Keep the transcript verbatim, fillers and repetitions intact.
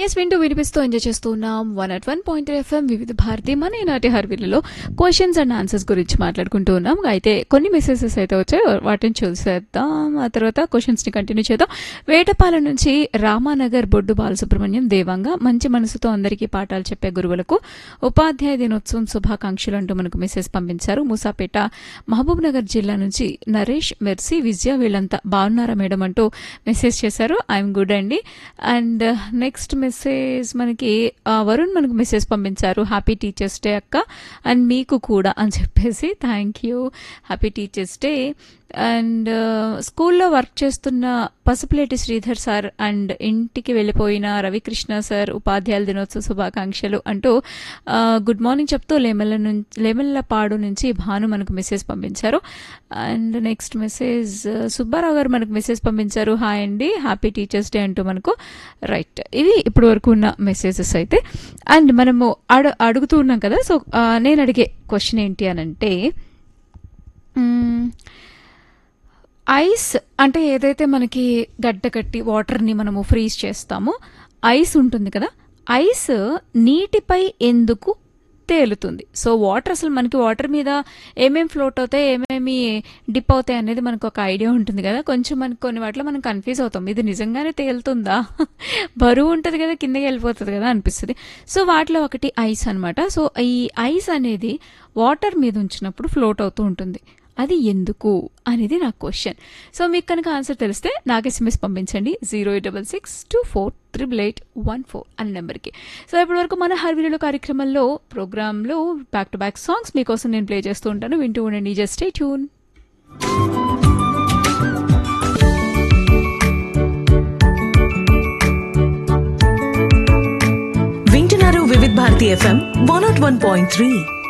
Yes వింటూ వినిపిస్తూ enjoy చేస్తూ ఉన్నాం one at one point FM వివిధ భారతి మన ఈనాటి హర్విలలో క్వశ్చన్స్ అండ్ ఆన్సర్స్ గురించి మాట్లాడుకుంటూ ఉన్నాం. అయితే కొన్ని మెసేజెస్ అయితే వచ్చాయి, వాటిని చూసేద్దాం. ఆ తర్వాత క్వశ్చన్స్ని కంటిన్యూ చేద్దాం. వేటపాలెం నుంచి రామానగర్ బొడ్డు బాలసుబ్రహ్మణ్యం దేవంగా మంచి మనసుతో అందరికీ పాఠాలు చెప్పే గురువులకు ఉపాధ్యాయ దినోత్సవం శుభాకాంక్షలు అంటూ మనకు మెసేజ్ పంపించారు. మూసాపేట మహబూబ్ నగర్ జిల్లా నుంచి నరేష్ మెర్సీ విజయ వీళ్ళంతా బాగున్నారా మేడం అంటూ మెసేజ్ చేశారు. ఐఎమ్ గుడ్ అండి. అండ్ నెక్స్ట్ మెసేజ్ మనకి వరుణ్ మనకు మెసేజ్ పంపించారు. హ్యాపీ టీచర్స్ డే అక్క, అండ్ మీకు కూడా అని చెప్పేసి thank you, happy teachers day. And స్కూల్లో వర్క్ చేస్తున్న పసుపులేటి శ్రీధర్ సార్ అండ్ ఇంటికి వెళ్ళిపోయిన రవికృష్ణ సార్ ఉపాధ్యాయుల దినోత్సవ శుభాకాంక్షలు అంటూ గుడ్ మార్నింగ్ చెప్తూ లేమెల్ల నుంచి లేమెల్లపాడు నుంచి భాను మనకు మెసేజ్ పంపించారు. అండ్ నెక్స్ట్ మెసేజ్ సుబ్బారావు గారు మనకు మెసేజ్ పంపించారు. హాయ్ అండి, హ్యాపీ టీచర్స్ డే అంటూ మనకు. రైట్, ఇవి ఇప్పటి వరకు ఉన్న మెసేజెస్ అయితే. అండ్ మనము అడు అడుగుతూ ఉన్నాం కదా, సో నేను అడిగే క్వశ్చన్ ఏంటి అని అంటే, ఐస్ అంటే ఏదైతే మనకి గడ్డ కట్టి వాటర్ని మనము ఫ్రీజ్ చేస్తామో ఐస్ ఉంటుంది కదా, ఐస్ నీటిపై ఎందుకు తేలుతుంది? సో వాటర్ అసలు మనకి వాటర్ మీద ఏమేమి ఫ్లోట్ అవుతాయి, ఏమేమి డిప్ అవుతాయి అనేది మనకు ఒక ఐడియా ఉంటుంది కదా. కొంచెం మనకు కొన్ని వాటిలో మనం కన్ఫ్యూజ్ అవుతాం, ఇది నిజంగానే తేలుతుందా, బరువు ఉంటుంది కదా కిందకి వెళ్ళిపోతుంది కదా అనిపిస్తుంది. సో వాటిలో ఒకటి ఐస్ అనమాట. సో ఈ ఐస్ అనేది వాటర్ మీద ఉంచినప్పుడు ఫ్లోట్ అవుతూ ఉంటుంది, అది ఎందుకు అనేది నా క్వశ్చన్. సో మీకు కనుక ఆన్సర్ తెలిస్తే నాకు ఎస్ఎంఎస్ పంపించండి zero eight double six two four triple eight one four అనే నెంబర్కి. సో ఇప్పటి వరకు మన హర్విలో కార్యక్రమంలో ప్రోగ్రాంలో బ్యాక్ టు బ్యాక్ సాంగ్స్ మీకోసం నేను ప్లే చేస్తూ ఉంటాను, వింటూ ఉండండి. Just stay tune. వింటున్నారు వివిధ Bharati FM one not one point three.